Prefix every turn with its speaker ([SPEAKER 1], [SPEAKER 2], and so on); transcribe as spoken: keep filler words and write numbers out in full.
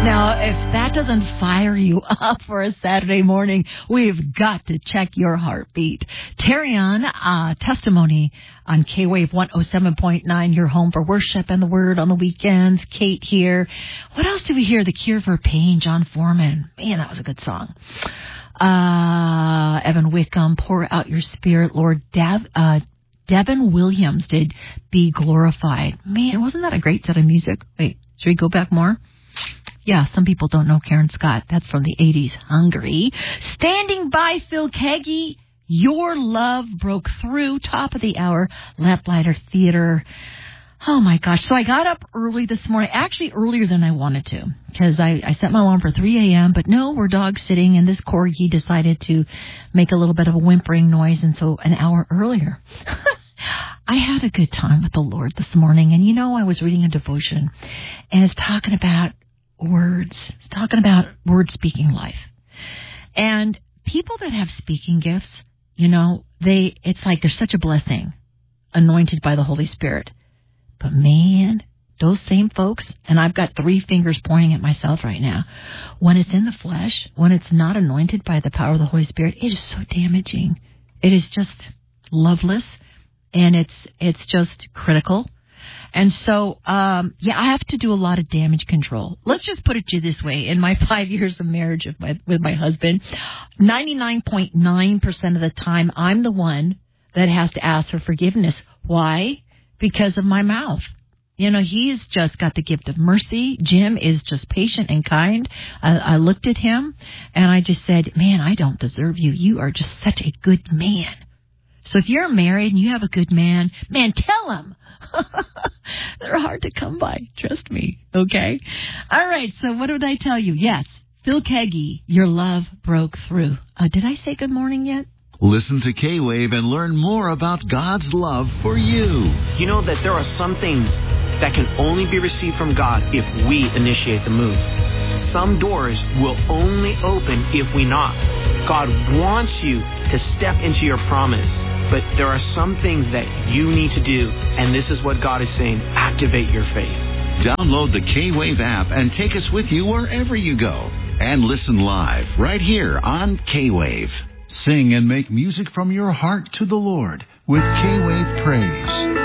[SPEAKER 1] Now, if that doesn't fire you up for a Saturday morning, we've got to check your heartbeat. Terrion, uh, testimony on K-Wave one oh seven point nine, your home for worship and the word on the weekends. Kate here. What else do we hear? The Cure for Pain, John Foreman. Man, that was a good song. Uh, Evan Wickham, Pour Out Your Spirit, Lord. Dev, uh, Devin Williams did Be Glorified. Man, wasn't that a great set of music? Wait, should we go back more? Yeah, some people don't know Karen Scott. That's from the eighties. Hungry. Standing by, Phil Keggy. Your Love Broke Through. Top of the hour. Lamplighter Theater. Oh, my gosh. So I got up early this morning. Actually, earlier than I wanted to. Because I, I set my alarm for three a.m. But no, we're dog sitting. And this corgi decided to make a little bit of a whimpering noise. And so an hour earlier. I had a good time with the Lord this morning. And, you know, I was reading a devotion. And it's talking about words. It's talking about word speaking life. And people that have speaking gifts, you know, they it's like they're such a blessing, anointed by the Holy Spirit. But man, those same folks, and I've got three fingers pointing at myself right now, when it's in the flesh, when it's not anointed by the power of the Holy Spirit, it is so damaging. It is just loveless, and it's it's just critical. And so, um, yeah, I have to do a lot of damage control. Let's just put it to you this way. In my five years of marriage with my, with my husband, ninety-nine point nine percent of the time, I'm the one that has to ask for forgiveness. Why? Because of my mouth. You know, he's just got the gift of mercy. Jim is just patient and kind. I, I looked at him, and I just said, man, I don't deserve you. You are just such a good man. So if you're married and you have a good man, man, tell him. They're hard to come by. Trust me. Okay? All right. So what did I tell you? Yes. Phil Keggy, Your Love Broke Through. Uh, did I say good morning yet?
[SPEAKER 2] Listen to K-Wave and learn more about God's love for you.
[SPEAKER 3] You know that there are some things that can only be received from God if we initiate the move. Some doors will only open if we knock. God wants you to step into your promise. But there are some things that you need to do, and this is what God is saying. Activate your faith.
[SPEAKER 2] Download the K-Wave app and take us with you wherever you go. And listen live right here on K-Wave. Sing and make music from your heart to the Lord with K-Wave Praise.